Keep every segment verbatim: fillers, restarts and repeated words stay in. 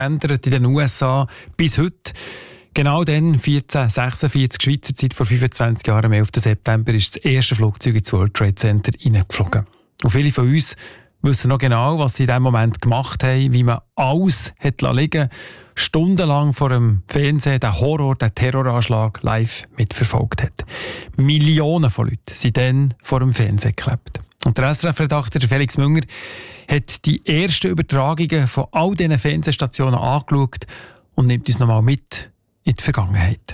ändert in den U S A bis heute. Genau dann, vierzehnhundertsechsundvierzig Schweizer Zeit, vor fünfundzwanzig Jahren, am elften September, ist das erste Flugzeug ins World Trade Center hineingeflogen. Und viele von uns wissen noch genau, was sie in diesem Moment gemacht haben, wie man alles hat liegen, stundenlang vor dem Fernsehen den Horror, den Terroranschlag live mitverfolgt hat. Millionen von Leuten sind dann vor dem Fernsehen geklebt. Und der S R F-Redakteur Felix Münger hat die ersten Übertragungen von all diesen Fernsehstationen angeschaut und nimmt uns nochmal mit in die Vergangenheit.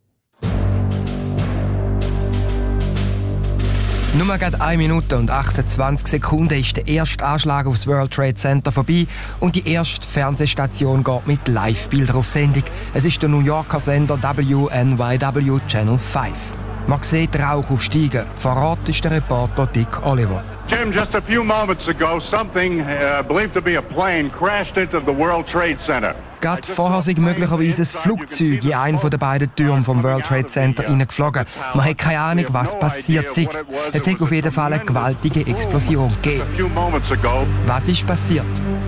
Nur gerade eine Minute und achtundzwanzig Sekunden ist der erste Anschlag aufs World Trade Center vorbei und die erste Fernsehstation geht mit Live-Bildern auf Sendung. Es ist der New Yorker Sender W N Y W Channel fünf. Man sieht Rauch aufsteigen. Vor Ort ist der Reporter Dick Oliver. Tim, just a few moments ago, something uh, believed to be a plane crashed into the World Trade Center. Gerade vorher sei möglicherweise ein Flugzeug in einen der beiden Türme vom World Trade Center hineingeflogen. Man hat keine Ahnung, was passiert sei. Es hat auf jeden Fall eine gewaltige Explosion gegeben. Was ist passiert?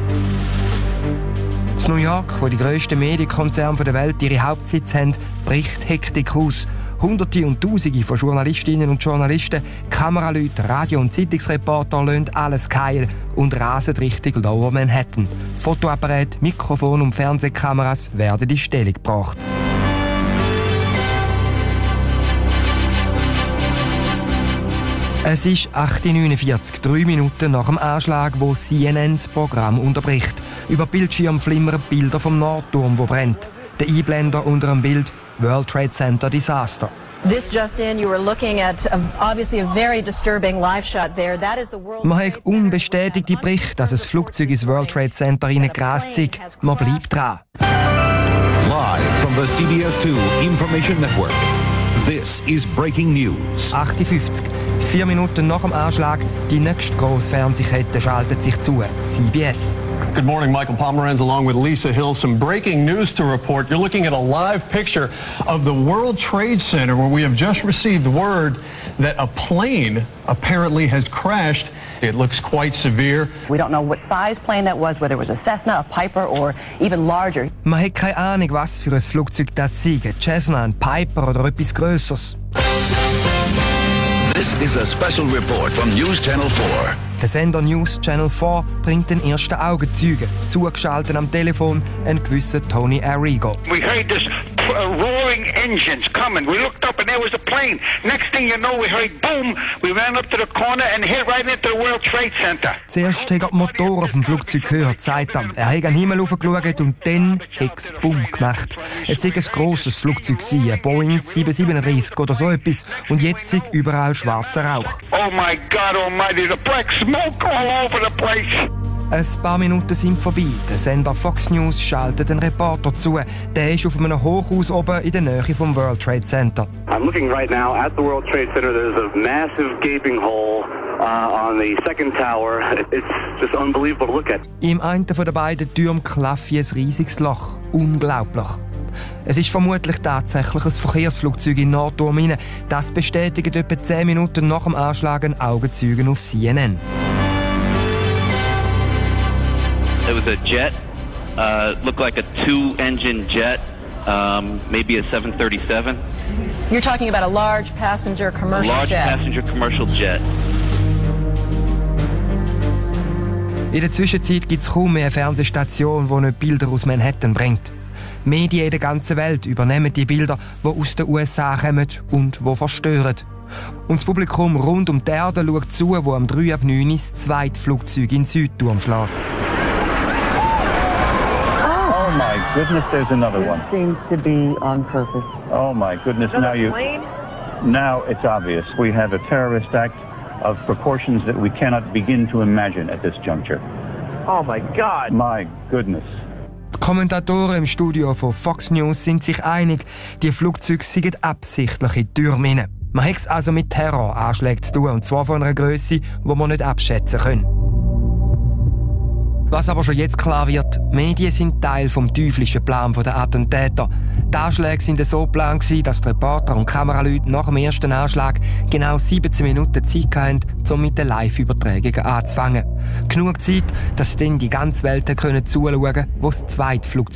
In New York, wo die grössten Medienkonzerne der Welt ihre Hauptsitz haben, bricht Hektik aus. Hunderte und Tausende von Journalistinnen und Journalisten, Kameraleute, Radio- und Zeitungsreporter lassen alles fallen und rasen Richtung Lower Manhattan. Fotoapparat, Mikrofon und Fernsehkameras werden in Stellung gebracht. Es ist acht Uhr neunundvierzig, drei Minuten nach dem Anschlag, wo C N N das Programm unterbricht. Über Bildschirm flimmern Bilder vom Nordturm, wo brennt. Der Einblender unter dem Bild World Trade Center Disaster. This just in, you were looking at a, obviously a very disturbing live shot there. That is the World Man hat unbestätigte Berichte, dass ein Flugzeug ins World Trade Center reingerast ist. Man bleibt dran. Live from the C B S two Information Network. This is breaking news. achtundfünfzig. Vier Minuten nach dem Anschlag, die nächste grosse Fernsehkette schaltet sich zu. C B S. Good morning, Michael Pomeranz along with Lisa Hill. Some breaking news to report. You're looking at a live picture of the World Trade Center where we have just received word that a plane apparently has crashed. It looks quite severe. We don't know what size plane that was, whether it was a Cessna, a Piper or even larger. Man hat keine Ahnung, was für ein Flugzeug das sei. Ein Cessna, ein Piper oder etwas Grösseres. This is a special report from News Channel four. Der Sender News Channel four bringt den ersten Augenzeugen. Zugeschaltet am Telefon ein gewisser Tony Arrigo. We heard this uh, roaring engines coming. We looked up and there was a plane. Next thing you know, we heard boom. We ran up to the corner and hit right into the World Trade Center. Zuerst hat er die Motoren vom Flugzeug gehört, sagt er. Er hat an den Himmel hochgeschaut und dann hat es Bumm gemacht. Es war ein grosses Flugzeug, ein Boeing sieben siebenunddreißig oder so etwas. Und jetzt ist überall schwarzer Rauch. Oh my God almighty, the black smoke all over the place. Ein paar Minuten sind vorbei. Der Sender Fox News schaltet einen Reporter zu. Der ist auf einem Hochhaus oben in der Nähe vom World Trade Center. I'm looking right now at the World Trade Center. There's a massive gaping hole uh, on the second tower. It's just unbelievable to look at. Im einen von den beiden Türmen klafft ein riesiges Loch. Unglaublich. Es ist vermutlich tatsächlich ein Verkehrsflugzeug in Nordturm hinein. Das bestätigt etwa zehn Minuten nach dem Anschlag ein Augenzeugen auf C N N. It was a jet, uh, looked like a two-engine jet, um, maybe a seven thirty-seven. You're talking about a large passenger commercial a large jet. passenger commercial jet. In der Zwischenzeit gibt es kaum mehr eine Fernsehstation, die nicht Bilder aus Manhattan bringt. Medien in der ganzen Welt übernehmen die Bilder, die aus den U S A kommen und die verstören. Und das Publikum rund um die Erde schaut zu, wo am drei ab neun das zweite Flugzeug in den Südturm schlägt. Oh my goodness, there's another one. It seems to be on purpose. Oh my goodness, now you... Now it's obvious. We have a terrorist act of proportions that we cannot begin to imagine at this juncture. Oh my God! My goodness. Die Kommentatoren im Studio von Fox News sind sich einig, die Flugzeuge seien absichtlich in die Türme hinein. Man hat es also mit Terroranschlägen zu tun, und zwar von einer Grösse, die man nicht abschätzen kann. Was aber schon jetzt klar wird, Medien sind Teil vom teuflischen Plan der Attentäter. Die Anschläge waren so geplant, dass die Reporter und Kameraleute nach dem ersten Anschlag genau siebzehn Minuten Zeit hatten, um mit den Live-Übertragungen anzufangen. Genug Zeit, dass dann die ganze Welt zuschauen konnte, wo das zweite Flugzeug